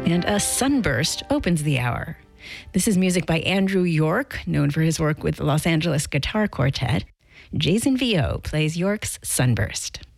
And a sunburst opens the hour. This is music by Andrew York, known for his work with the Los Angeles Guitar Quartet. Jason Vio plays York's Sunburst.